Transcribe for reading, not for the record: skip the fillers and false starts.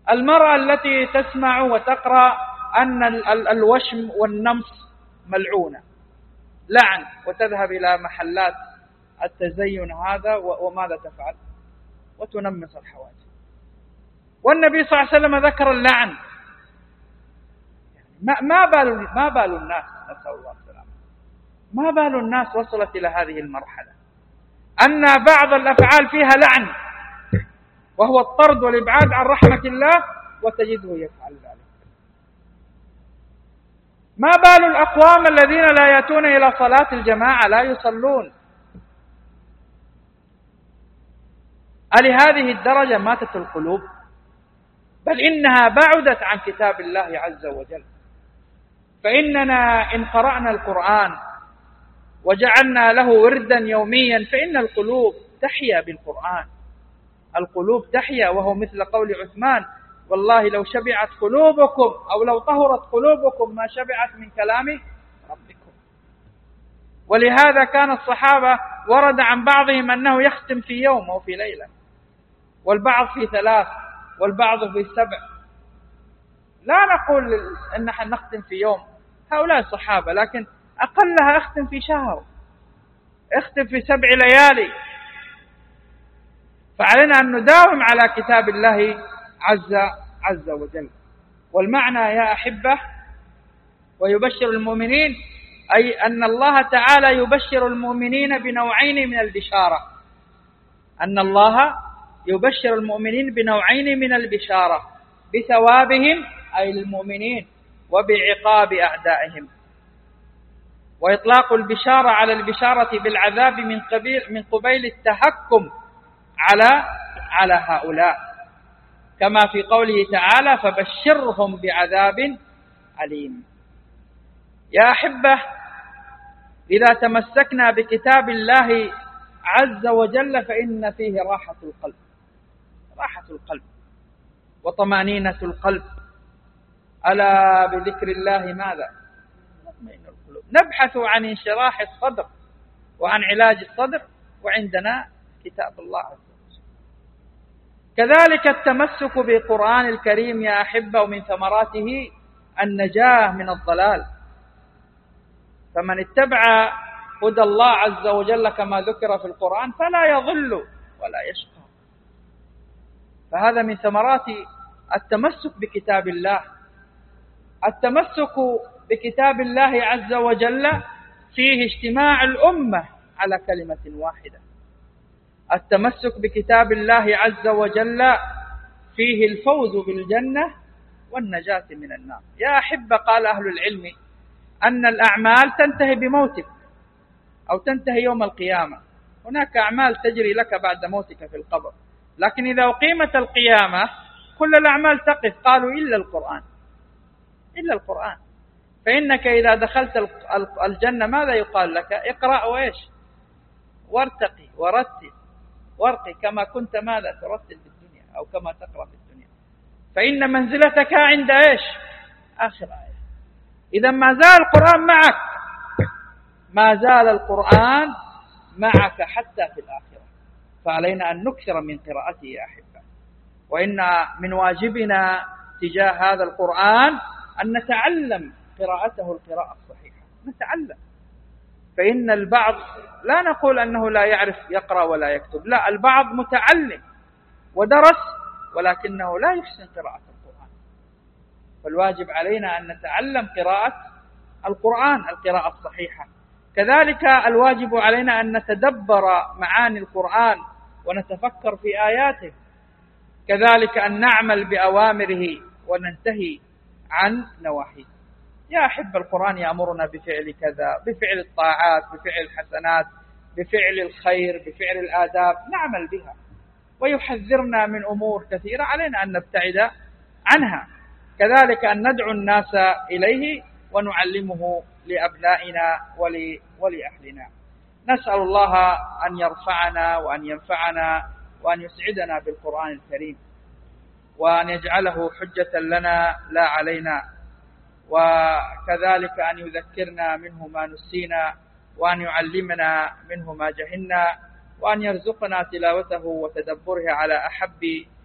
المرأة التي تسمع وتقرأ أن الوشم والنمص ملعونة، لعن، وتذهب إلى محلات التزين هذا وماذا تفعل؟ وتنمص الحواجب. والنبي صلى الله عليه وسلم ذكر اللعن. ما بال الناس، نسأل الله السلامة، ما بال الناس وصلت إلى هذه المرحلة أن بعض الأفعال فيها لعن وهو الطرد والإبعاد عن رحمة الله، وتجده يفعل ذلك. ما بال الأقوام الذين لا يأتون إلى صلاة الجماعة، لا يصلون. ألهذه الدرجة ماتت القلوب؟ بل إنها بعدت عن كتاب الله عز وجل. فإننا إن قرأنا القرآن وجعلنا له وردا يوميا فإن القلوب تحيا بالقرآن. القلوب تحيا، وهو مثل قول عثمان: والله لو شبعت قلوبكم أو لو طهرت قلوبكم ما شبعت من كلام ربكم. ولهذا كان الصحابة ورد عن بعضهم أنه يختم في يوم أو في ليلة، والبعض في 3، والبعض في 7. لا نقول أن نحن نختم في يوم، هؤلاء الصحابة، لكن أقلها اختم في شهر، اختم في 7 ليالي. فعلينا أن نداوم على كتاب الله عز وجل. والمعنى يا أحبة ويبشر المؤمنين، أي أن الله تعالى يبشر المؤمنين بنوعين من البشارة. أن الله يبشر المؤمنين بنوعين من البشارة: بثوابهم أي المؤمنين، وبعقاب أعدائهم. وإطلاق البشارة على البشارة بالعذاب من قبيل التهكم على هؤلاء، كما في قوله تعالى: فبشرهم بعذاب أليم. يا أحبة، إذا تمسكنا بكتاب الله عز وجل فإن فيه راحة القلب وطمأنينة القلب. ألا بذكر الله ماذا؟ تطمئن القلوب. نبحث عن انشراح الصدر وعن علاج الصدر، وعندنا كتاب الله عز وجل. كذلك التمسك بالقرآن الكريم يا أحبة، ومن ثمراته النجاة من الضلال. فمن اتبع هدى الله عز وجل كما ذكر في القرآن فلا يضل ولا يشقى. فهذا من ثمرات التمسك بكتاب الله. التمسك بكتاب الله عز وجل فيه اجتماع الأمة على كلمة واحدة. التمسك بكتاب الله عز وجل فيه الفوز بالجنة والنجاة من النار. يا أحبة، قال أهل العلم أن الأعمال تنتهي بموتك أو تنتهي يوم القيامة. هناك أعمال تجري لك بعد موتك في القبر، لكن إذا أقيمت القيامة كل الأعمال تقف. قالوا إلا القرآن. فإنك إذا دخلت الجنة ماذا يقال لك؟ اقرأ وإيش؟ وارتقي ورتل وارقي كما كنت ماذا ترتل في الدنيا أو كما تقرأ في الدنيا، فإن منزلتك عند إيش؟ آخر آية. إذا ما زال القرآن معك، ما زال القرآن معك حتى في الآخرة. فعلينا أن نكثر من قراءته يا أحبة. وإن من واجبنا تجاه هذا القرآن أن نتعلم قراءته القراءة الصحيحة، نتعلم. فإن البعض، لا نقول أنه لا يعرف يقرأ ولا يكتب، لا، البعض متعلم ودرس ولكنه لا يحسن قراءة القرآن. فالواجب علينا أن نتعلم قراءة القرآن القراءة الصحيحة. كذلك الواجب علينا أن نتدبر معاني القرآن ونتفكر في آياته. كذلك أن نعمل بأوامره وننتهي عن نواهيه. يا أحب، القرآن يأمرنا بفعل كذا، بفعل الطاعات، بفعل الحسنات، بفعل الخير، بفعل الآداب، نعمل بها. ويحذرنا من أمور كثيرة علينا أن نبتعد عنها. كذلك أن ندعو الناس إليه ونعلمه لأبنائنا ولأهلنا. نسأل الله أن يرفعنا وأن ينفعنا وأن يسعدنا بالقرآن الكريم، وأن يجعله حجة لنا لا علينا، وكذلك أن يذكرنا منه ما نسينا، وأن يعلمنا منه ما جهلنا، وأن يرزقنا تلاوته وتدبره على أحب